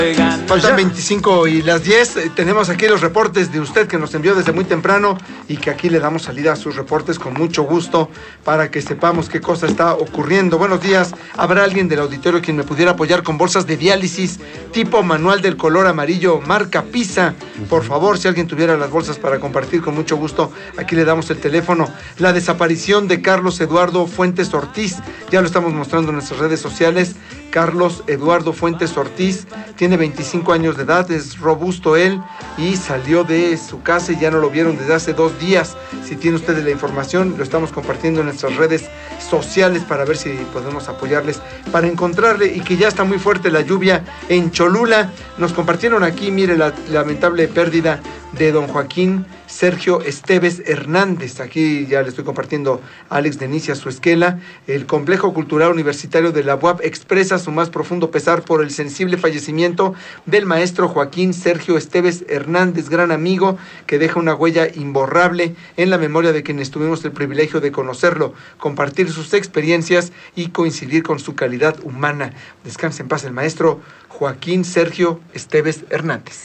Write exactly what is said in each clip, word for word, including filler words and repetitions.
Faltan veinticinco y las diez. Tenemos aquí los reportes de usted que nos envió desde muy temprano y que aquí le damos salida a sus reportes con mucho gusto para que sepamos qué cosa está ocurriendo. Buenos días. ¿Habrá alguien del auditorio quien me pudiera apoyar con bolsas de diálisis tipo manual del color amarillo marca Pisa? Por favor, si alguien tuviera las bolsas para compartir, con mucho gusto, aquí le damos el teléfono. La desaparición de Carlos Eduardo Fuentes Ortiz, ya lo estamos mostrando en nuestras redes sociales. Carlos Eduardo Fuentes Ortiz tiene veinticinco años de edad, es robusto él y salió de su casa y ya no lo vieron desde hace dos días. Si tiene ustedes la información, lo estamos compartiendo en nuestras redes sociales para ver si podemos apoyarles para encontrarle, y que ya está muy fuerte la lluvia en Cholula. Nos compartieron aquí, mire, la lamentable pérdida de don Joaquín Sergio Esteves Hernández. Aquí ya le estoy compartiendo a Alex Denicia su esquela. El Complejo Cultural Universitario de la U A P expresa su más profundo pesar por el sensible fallecimiento del maestro Joaquín Sergio Esteves Hernández, gran amigo que deja una huella imborrable en la memoria de quienes tuvimos el privilegio de conocerlo, compartir sus experiencias y coincidir con su calidad humana. Descanse en paz el maestro Joaquín Sergio Esteves Hernández.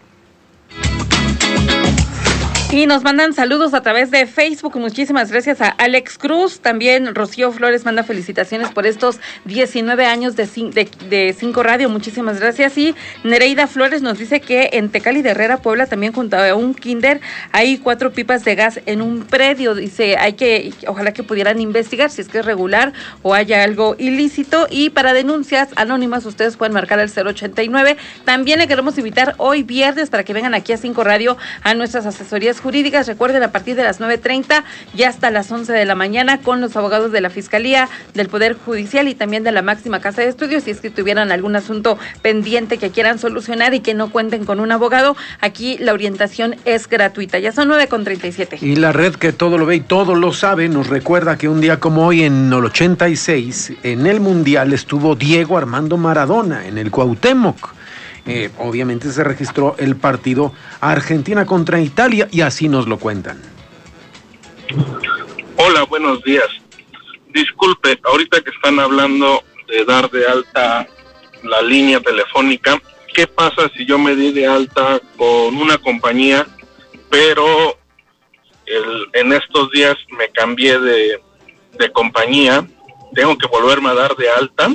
Y nos mandan saludos a través de Facebook. Muchísimas gracias a Alex Cruz. También Rocío Flores manda felicitaciones por estos diecinueve años de, de, de Cinco Radio. Muchísimas gracias. Y Nereida Flores nos dice que en Tecali de Herrera, Puebla, también junto a un kinder hay cuatro pipas de gas en un predio. Dice, hay que, ojalá que pudieran investigar si es que es regular o haya algo ilícito. Y para denuncias anónimas ustedes pueden marcar el cero ochenta y nueve. También le queremos invitar hoy viernes para que vengan aquí a Cinco Radio a nuestras asesorías jurídicas. Recuerden, a partir de las nueve treinta y hasta las once de la mañana con los abogados de la Fiscalía, del Poder Judicial y también de la máxima casa de estudios. Si es que tuvieran algún asunto pendiente que quieran solucionar y que no cuenten con un abogado, aquí la orientación es gratuita. Ya son nueve con treinta y siete. Y la red que todo lo ve y todo lo sabe nos recuerda que un día como hoy, en el ochenta y seis, en el Mundial estuvo Diego Armando Maradona en el Cuauhtémoc. Eh, obviamente se registró el partido Argentina contra Italia y así nos lo cuentan. Hola, buenos días. Disculpe, ahorita que están hablando de dar de alta la línea telefónica, ¿qué pasa si yo me di de alta con una compañía, pero el, en estos días me cambié de, de compañía? ¿Tengo que volverme a dar de alta?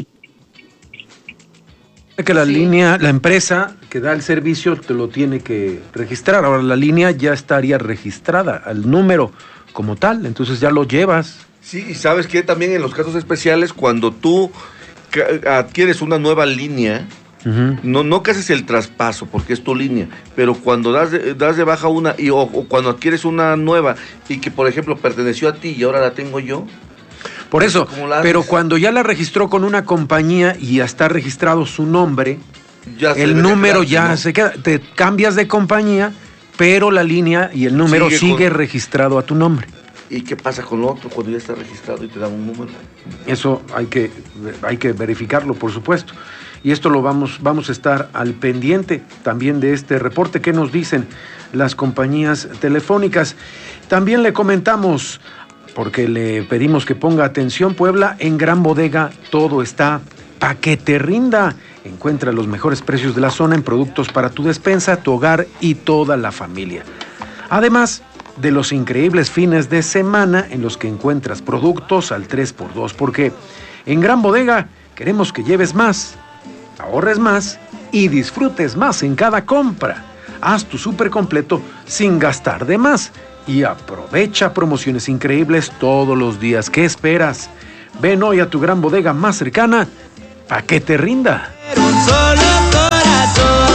Que la Sí. línea, la empresa que da el servicio te lo tiene que registrar. Ahora la línea ya estaría registrada al número como tal, entonces ya lo llevas. Sí, y sabes que también en los casos especiales, cuando tú adquieres una nueva línea, uh-huh. no, no que haces el traspaso porque es tu línea, pero cuando das de, das de baja una y o, o cuando adquieres una nueva y que por ejemplo perteneció a ti y ahora la tengo yo. Por eso, pero cuando ya la registró con una compañía y ya está registrado su nombre, ya el número ya ¿no? se queda, te cambias de compañía, pero la línea y el número sigue, sigue con... registrado a tu nombre. ¿Y qué pasa con lo otro cuando ya está registrado y te dan un número? Eso hay que, hay que verificarlo, por supuesto. Y esto lo vamos, vamos a estar al pendiente también de este reporte que nos dicen las compañías telefónicas. También le comentamos, porque le pedimos que ponga atención, Puebla, en Gran Bodega todo está pa' que te rinda. Encuentra los mejores precios de la zona en productos para tu despensa, tu hogar y toda la familia. Además de los increíbles fines de semana en los que encuentras productos al tres por dos, porque en Gran Bodega queremos que lleves más, ahorres más y disfrutes más en cada compra. Haz tu súper completo sin gastar de más. Y aprovecha promociones increíbles todos los días. ¿Qué esperas? Ven hoy a tu Gran Bodega más cercana para que te rinda. Un solo corazón.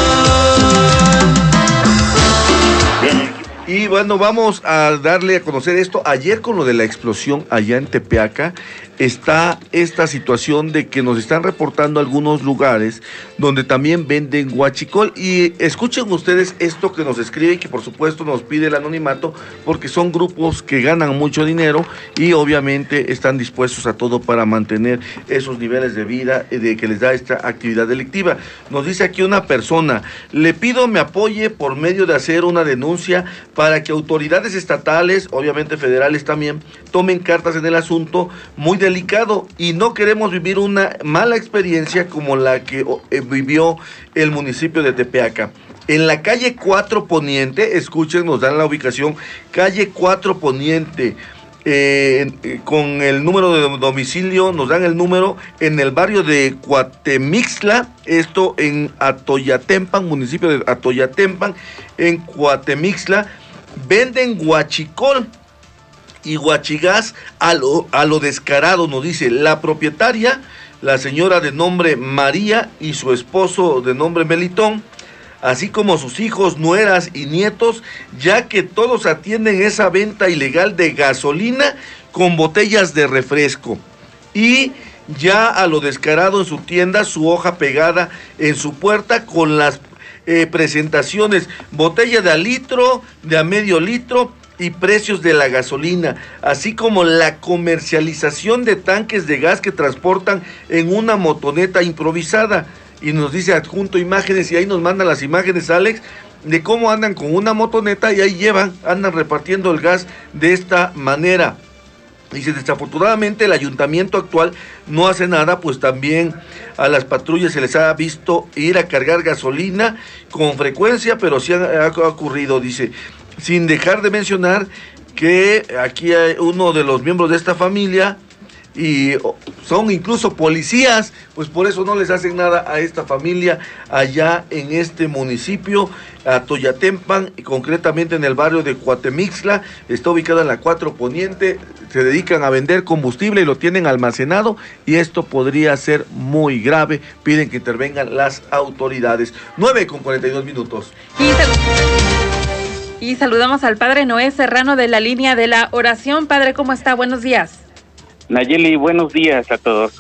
Y bueno, vamos a darle a conocer esto. Ayer con lo de la explosión allá en Tepeaca, está esta situación de que nos están reportando algunos lugares donde también venden huachicol. Y escuchen ustedes esto que nos escribe y que por supuesto nos pide el anonimato, porque son grupos que ganan mucho dinero y obviamente están dispuestos a todo para mantener esos niveles de vida de que les da esta actividad delictiva. Nos dice aquí una persona: le pido me apoye por medio de hacer una denuncia para que autoridades estatales, obviamente federales también, tomen cartas en el asunto. Muy de delicado y no queremos vivir una mala experiencia como la que eh, vivió el municipio de Tepeaca. En la calle cuatro Poniente, escuchen, nos dan la ubicación, calle cuatro Poniente, eh, eh, con el número de domicilio, nos dan el número en el barrio de Cuatemixla, esto en Atoyatempan, municipio de Atoyatempan, en Cuatemixla, venden huachicol y huachigás a lo, a lo descarado, nos dice la propietaria, la señora de nombre María y su esposo de nombre Melitón, así como sus hijos, nueras y nietos, ya que todos atienden esa venta ilegal de gasolina con botellas de refresco. Y ya a lo descarado en su tienda, su hoja pegada en su puerta con las eh, presentaciones, botella de a litro, de a medio litro, y precios de la gasolina, así como la comercialización de tanques de gas que transportan en una motoneta improvisada. Y nos dice adjunto imágenes, y ahí nos mandan las imágenes, Alex, de cómo andan con una motoneta y ahí llevan, andan repartiendo el gas de esta manera. Dice, desafortunadamente el ayuntamiento actual no hace nada, pues también a las patrullas se les ha visto ir a cargar gasolina con frecuencia, pero sí ha, ha ocurrido, dice, sin dejar de mencionar que aquí hay uno de los miembros de esta familia y son incluso policías, pues por eso no les hacen nada a esta familia allá en este municipio, Atoyatempan, y concretamente en el barrio de Cuatemixla, está ubicada en la cuatro Poniente, se dedican a vender combustible y lo tienen almacenado, y esto podría ser muy grave, piden que intervengan las autoridades. nueve con cuarenta y dos minutos. Y, sal- y saludamos al padre Noé Serrano de la línea de la oración. Padre, ¿cómo está? Buenos días. Nayeli, buenos días a todos.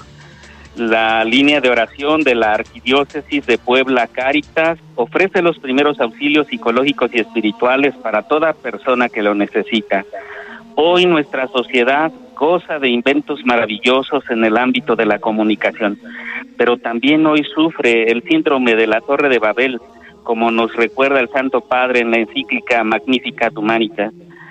La línea de oración de la Arquidiócesis de Puebla Cáritas ofrece los primeros auxilios psicológicos y espirituales para toda persona que lo necesita. Hoy nuestra sociedad goza de inventos maravillosos en el ámbito de la comunicación, pero también hoy sufre el síndrome de la Torre de Babel, como nos recuerda el Santo Padre en la encíclica Magnificat Humanitas.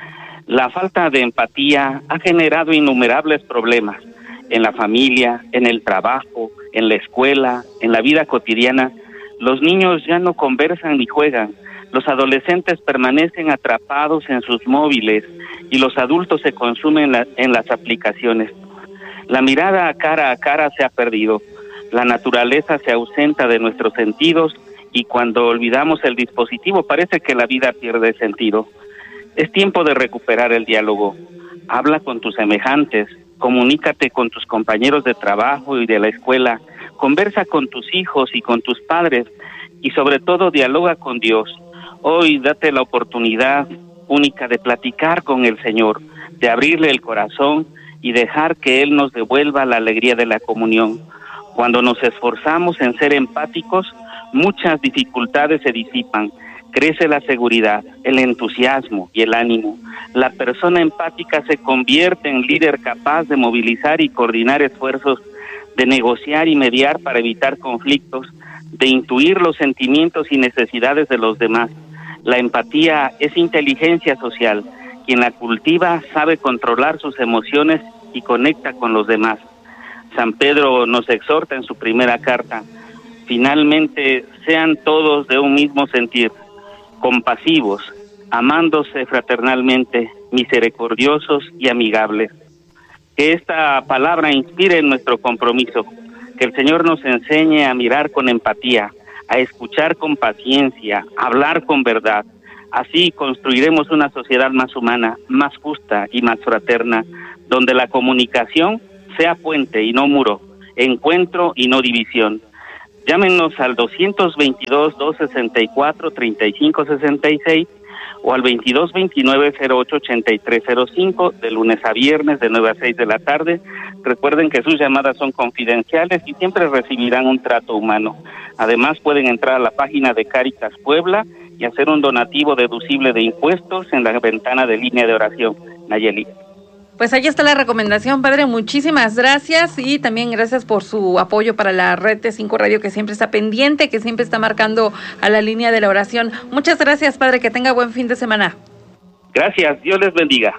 La falta de empatía ha generado innumerables problemas en la familia, en el trabajo, en la escuela, en la vida cotidiana. Los niños ya no conversan ni juegan, los adolescentes permanecen atrapados en sus móviles y los adultos se consumen la, en las aplicaciones. La mirada cara a cara se ha perdido, la naturaleza se ausenta de nuestros sentidos y cuando olvidamos el dispositivo parece que la vida pierde sentido. Es tiempo de recuperar el diálogo. Habla con tus semejantes, comunícate con tus compañeros de trabajo y de la escuela, conversa con tus hijos y con tus padres y sobre todo dialoga con Dios. Hoy date la oportunidad única de platicar con el Señor, de abrirle el corazón y dejar que Él nos devuelva la alegría de la comunión. Cuando nos esforzamos en ser empáticos, muchas dificultades se disipan. Crece la seguridad, el entusiasmo y el ánimo. La persona empática se convierte en líder capaz de movilizar y coordinar esfuerzos, de negociar y mediar para evitar conflictos, de intuir los sentimientos y necesidades de los demás. La empatía es inteligencia social. Quien la cultiva sabe controlar sus emociones y conecta con los demás. San Pedro nos exhorta en su primera carta: finalmente sean todos de un mismo sentir, compasivos, amándose fraternalmente, misericordiosos y amigables. Que esta palabra inspire en nuestro compromiso, que el Señor nos enseñe a mirar con empatía, a escuchar con paciencia, a hablar con verdad. Así construiremos una sociedad más humana, más justa y más fraterna, donde la comunicación sea puente y no muro, encuentro y no división. Llámenos al doscientos veintidós, doscientos sesenta y cuatro, treinta y cinco sesenta y seis o al veintidós veintinueve, cero ocho ochenta y tres cero cinco de lunes a viernes de nueve a seis de la tarde. Recuerden que sus llamadas son confidenciales y siempre recibirán un trato humano. Además pueden entrar a la página de Cáritas Puebla y hacer un donativo deducible de impuestos en la ventana de línea de oración. Nayeli. Pues ahí está la recomendación, padre. Muchísimas gracias y también gracias por su apoyo para la red T cinco Radio, que siempre está pendiente, que siempre está marcando a la línea de la oración. Muchas gracias, padre. Que tenga buen fin de semana. Gracias. Dios les bendiga.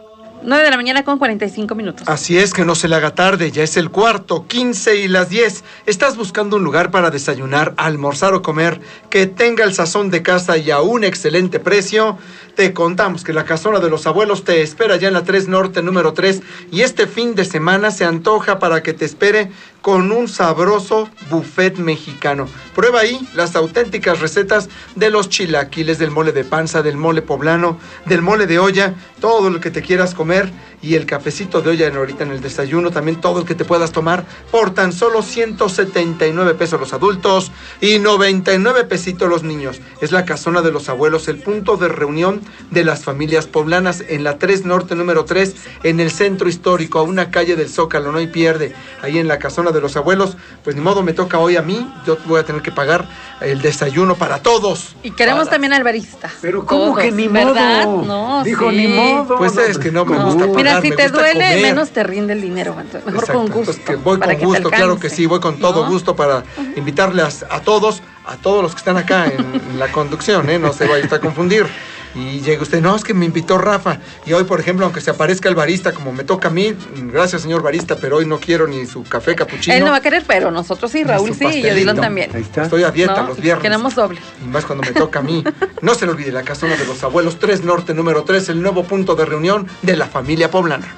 nueve de la mañana con cuarenta y cinco minutos. Así es, que no se le haga tarde, ya es el cuarto, quince y las diez. ¿Estás buscando un lugar para desayunar, almorzar o comer que tenga el sazón de casa y a un excelente precio? Te contamos que la Casona de los Abuelos te espera ya en la tres Norte número tres y este fin de semana se antoja para que te espere con un sabroso buffet mexicano. Prueba ahí las auténticas recetas de los chilaquiles, del mole de panza, del mole poblano, del mole de olla, todo lo que te quieras comer, y el cafecito de olla en ahorita en el desayuno, también todo el que te puedas tomar por tan solo ciento setenta y nueve pesos los adultos y noventa y nueve pesitos los niños. Es la Casona de los Abuelos, el punto de reunión de las familias poblanas en la tres Norte número tres, en el centro histórico, a una calle del Zócalo, no hay pierde. Ahí en la Casona de los Abuelos, pues ni modo, me toca hoy a mí, yo voy a tener que pagar el desayuno para todos. Y queremos para... también al barista. Pero ¿cómo todos, que ni ¿verdad? modo? No, Dijo sí. ni modo. Pues es que no me gusta pagar, Mira, si me te gusta duele, comer. menos te rinde el dinero. Mejor Exacto, con gusto. entonces que voy para con que te gusto, claro que alcance, sí, voy con todo ¿no? gusto para uh-huh. invitarle a, a todos, a todos los que están acá en, en la conducción, ¿eh? No se vaya a confundir. Y llega usted, no, es que me invitó Rafa. Y hoy, por ejemplo, aunque se aparezca el barista, como me toca a mí, gracias, señor barista, pero hoy no quiero ni su café capuchino. Él no va a querer, pero nosotros sí, Raúl sí, y Odilon también. Ahí está. Estoy a dieta ¿No? los viernes. Queremos doble. Y más cuando me toca a mí. No se le olvide, la Casona de los Abuelos, tres Norte número tres, el nuevo punto de reunión de la familia poblana.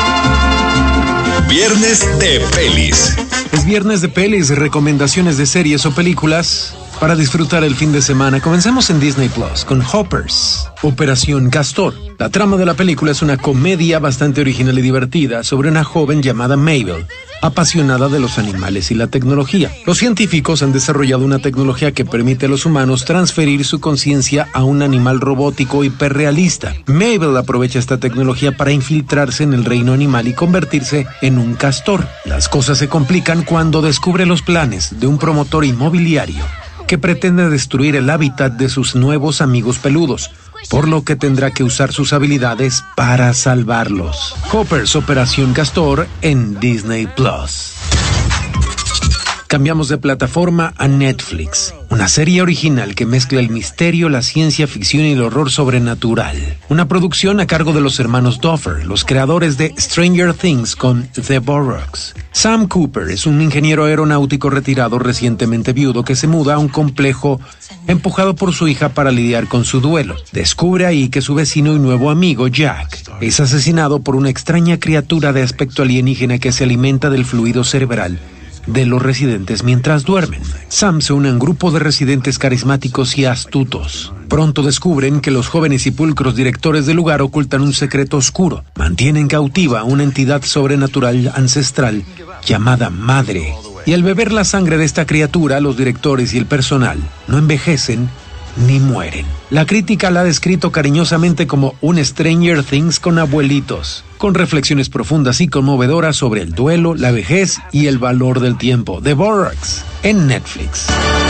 Viernes de pelis. Es viernes de pelis, recomendaciones de series o películas para disfrutar el fin de semana. Comencemos en Disney Plus con Hoppers, Operación Castor. La trama de la película es una comedia bastante original y divertida sobre una joven llamada Mabel, apasionada de los animales y la tecnología. Los científicos han desarrollado una tecnología que permite a los humanos transferir su conciencia a un animal robótico hiperrealista. Mabel aprovecha esta tecnología para infiltrarse en el reino animal y convertirse en un castor. Las cosas se complican cuando descubre los planes de un promotor inmobiliario que pretende destruir el hábitat de sus nuevos amigos peludos, por lo que tendrá que usar sus habilidades para salvarlos. Hoppers, Operación Castor en Disney Plus. Cambiamos de plataforma a Netflix, una serie original que mezcla el misterio, la ciencia ficción y el horror sobrenatural. Una producción a cargo de los hermanos Duffer, los creadores de Stranger Things con The Borax. Sam Cooper es un ingeniero aeronáutico retirado recientemente viudo que se muda a un complejo empujado por su hija para lidiar con su duelo. Descubre ahí que su vecino y nuevo amigo Jack es asesinado por una extraña criatura de aspecto alienígena que se alimenta del fluido cerebral de los residentes mientras duermen. Sam se une a un grupo de residentes carismáticos y astutos. Pronto descubren que los jóvenes y pulcros directores del lugar ocultan un secreto oscuro. Mantienen cautiva a una entidad sobrenatural ancestral llamada Madre. Y al beber la sangre de esta criatura, los directores y el personal no envejecen ni mueren. La crítica la ha descrito cariñosamente como un Stranger Things con abuelitos, con reflexiones profundas y conmovedoras sobre el duelo, la vejez y el valor del tiempo. The Borax en Netflix.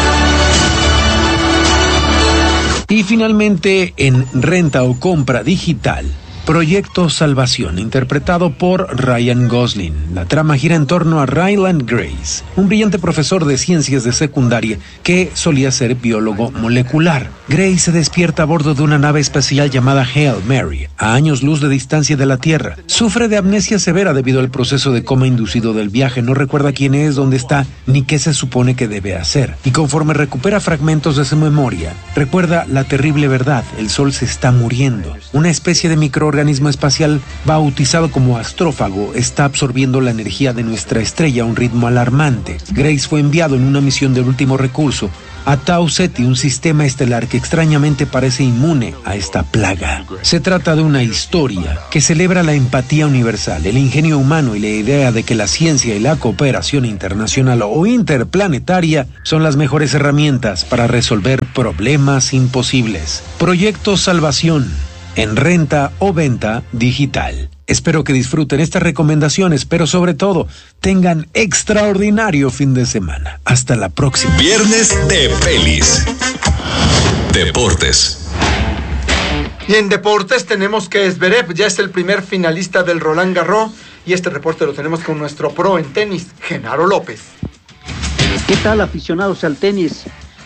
Y finalmente en renta o compra digital, Proyecto Salvación, interpretado por Ryan Gosling. La trama gira en torno a Ryland Grace, un brillante profesor de ciencias de secundaria que solía ser biólogo molecular. Grace se despierta a bordo de una nave espacial llamada Hail Mary, a años luz de distancia de la Tierra. Sufre de amnesia severa debido al proceso de coma inducido del viaje. No recuerda quién es, dónde está, ni qué se supone que debe hacer. Y conforme recupera fragmentos de su memoria, recuerda la terrible verdad: el Sol se está muriendo. Una especie de microorganismo espacial bautizado como astrófago está absorbiendo la energía de nuestra estrella a un ritmo alarmante. Grace fue enviado en una misión del último recurso a Tau Ceti, un sistema estelar que extrañamente parece inmune a esta plaga. Se trata de una historia que celebra la empatía universal, el ingenio humano y la idea de que la ciencia y la cooperación internacional o interplanetaria son las mejores herramientas para resolver problemas imposibles. Proyecto Salvación en renta o venta digital. Espero que disfruten estas recomendaciones, pero sobre todo, tengan extraordinario fin de semana. Hasta la próxima. Viernes de pelis. Deportes. Y en deportes tenemos que Zverev ya es el primer finalista del Roland Garros, y este reporte lo tenemos con nuestro pro en tenis, Genaro López. ¿Qué tal, aficionados al tenis?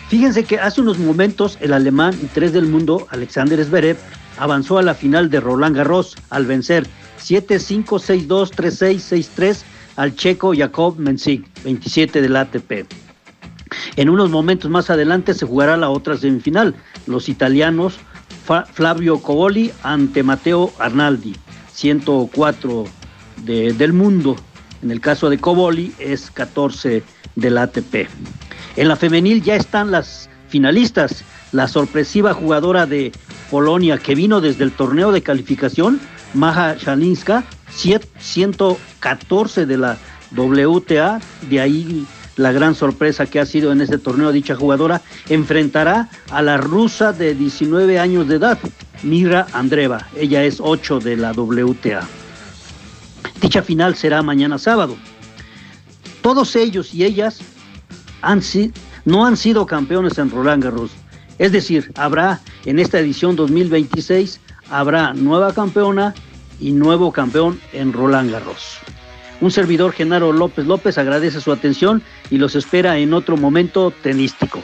Fíjense que hace unos momentos el alemán y tres del mundo, Alexander Zverev, avanzó a la final de Roland Garros al vencer siete cinco, seis dos, tres seis, seis tres al checo Jakub Mensik, veintisiete del A T P. En unos momentos más adelante se jugará la otra semifinal, los italianos Flavio Cobolli ante Matteo Arnaldi, ciento cuatro de, del mundo. En el caso de Cobolli es catorce del A T P. En la femenil ya están las finalistas. La sorpresiva jugadora de Polonia que vino desde el torneo de calificación, Maja Shalinska, ciento catorce de la W T A, de ahí la gran sorpresa que ha sido en este torneo dicha jugadora, enfrentará a la rusa de diecinueve años de edad, Mira Andreeva. Ella es ocho de la W T A. Dicha final será mañana sábado. Todos ellos y ellas han si, no han sido campeones en Roland Garros. Es decir, habrá en esta edición dos mil veintiséis, habrá nueva campeona y nuevo campeón en Roland Garros. Un servidor, Genaro López López, agradece su atención y los espera en otro momento tenístico.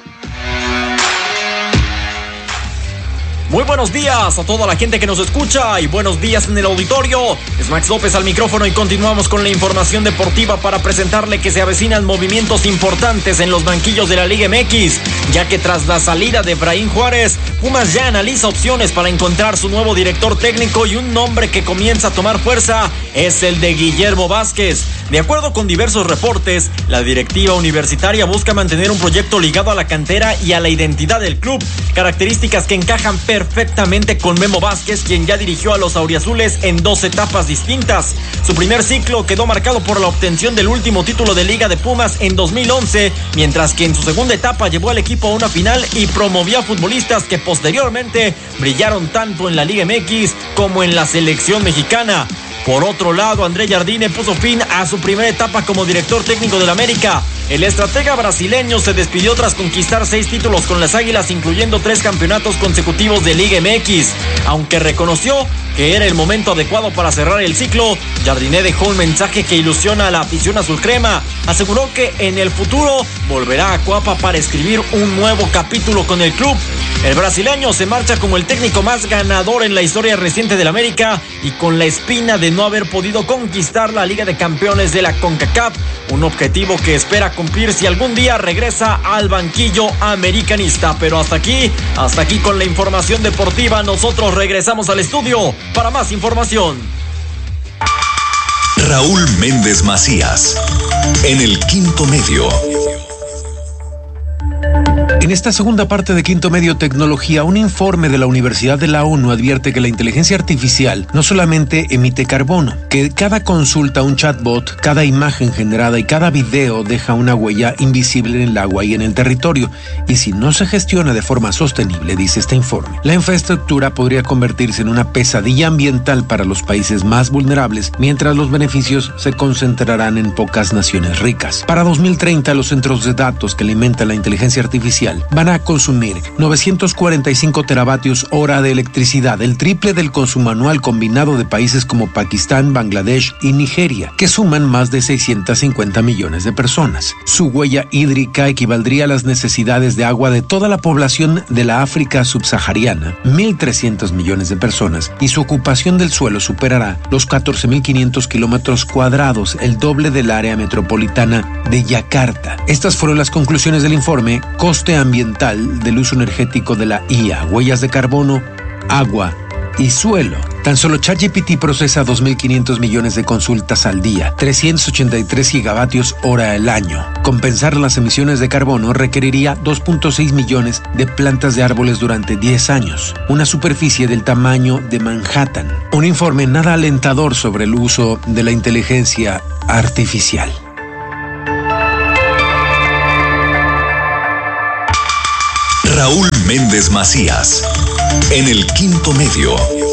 Muy buenos días a toda la gente que nos escucha y buenos días en el auditorio. Es Max López al micrófono y continuamos con la información deportiva para presentarle que se avecinan movimientos importantes en los banquillos de la Liga M X, ya que tras la salida de Efraín Juárez, Pumas ya analiza opciones para encontrar su nuevo director técnico y un nombre que comienza a tomar fuerza es el de Guillermo Vázquez. De acuerdo con diversos reportes, la directiva universitaria busca mantener un proyecto ligado a la cantera y a la identidad del club, características que encajan perfectamente perfectamente con Memo Vázquez, quien ya dirigió a los auriazules en dos etapas distintas. Su primer ciclo quedó marcado por la obtención del último título de Liga de Pumas en dos mil once, mientras que en su segunda etapa llevó al equipo a una final y promovió a futbolistas que posteriormente brillaron tanto en la Liga M X como en la selección mexicana. Por otro lado, André Jardine puso fin a su primera etapa como director técnico del América. El estratega brasileño se despidió tras conquistar seis títulos con las Águilas, incluyendo tres campeonatos consecutivos de Liga M X. Aunque reconoció que era el momento adecuado para cerrar el ciclo, Jardine dejó un mensaje que ilusiona a la afición azulcrema. Aseguró que en el futuro volverá a Coapa para escribir un nuevo capítulo con el club. El brasileño se marcha como el técnico más ganador en la historia reciente del América y con la espina de no haber podido conquistar la Liga de Campeones de la CONCACAF, un objetivo que espera cumplir si algún día regresa al banquillo americanista. Pero hasta aquí, hasta aquí con la información deportiva. Nosotros regresamos al estudio para más información. Raúl Méndez Macías, en el Quinto Medio. En esta segunda parte de Quinto Medio Tecnología, un informe de la Universidad de la ONU advierte que la inteligencia artificial no solamente emite carbono, que cada consulta, un chatbot, cada imagen generada y cada video deja una huella invisible en el agua y en el territorio. Y si no se gestiona de forma sostenible, dice este informe, la infraestructura podría convertirse en una pesadilla ambiental para los países más vulnerables, mientras los beneficios se concentrarán en pocas naciones ricas. Para dos mil treinta, los centros de datos que alimentan la inteligencia artificial van a consumir novecientos cuarenta y cinco teravatios hora de electricidad, el triple del consumo anual combinado de países como Pakistán, Bangladesh y Nigeria, que suman más de seiscientos cincuenta millones de personas. Su huella hídrica equivaldría a las necesidades de agua de toda la población de la África subsahariana, mil trescientos millones de personas, y su ocupación del suelo superará los catorce mil quinientos kilómetros cuadrados, el doble del área metropolitana de Yakarta. Estas fueron las conclusiones del informe Coste ambiental del uso energético de la I A, huellas de carbono, agua y suelo. Tan solo ChatGPT procesa dos mil quinientos millones de consultas al día, trescientos ochenta y tres gigavatios hora al año. Compensar las emisiones de carbono requeriría dos punto seis millones de plantas de árboles durante diez años, una superficie del tamaño de Manhattan. Un informe nada alentador sobre el uso de la inteligencia artificial. Raúl Méndez Macías, en el Quinto Medio.